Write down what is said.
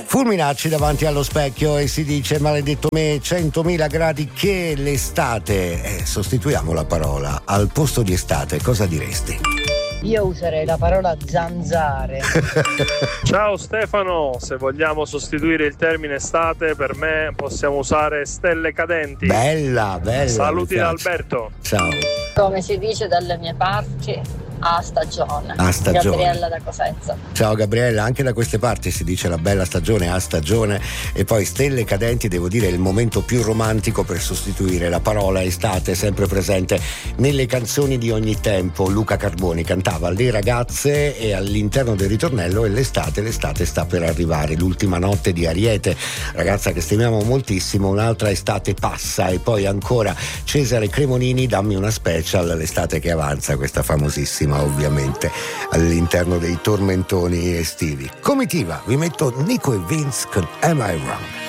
Fulminacci davanti allo specchio e si dice: maledetto me, 100.000 gradi che l'estate. Sostituiamo la parola, al posto di estate cosa diresti? Io userei la parola zanzare. Ciao Stefano, se vogliamo sostituire il termine estate, per me possiamo usare stelle cadenti. Bella. Saluti da Alberto. Ciao. Come si dice dalle mie parti, a stagione. Gabriella da Cosenza. Ciao Gabriella, anche da queste parti si dice la bella stagione, a stagione. E poi stelle cadenti, devo dire, è il momento più romantico per sostituire la parola estate, sempre presente nelle canzoni di ogni tempo. Luca Carboni cantava Le ragazze e all'interno del ritornello: e l'estate sta per arrivare, l'ultima notte di Ariete, ragazza che stimiamo moltissimo. Un'altra estate passa. E poi ancora Cesare Cremonini, dammi una special, l'estate che avanza, questa famosissima ovviamente all'interno dei tormentoni estivi. Comitiva, vi metto Nico e Vince con Am I Wrong?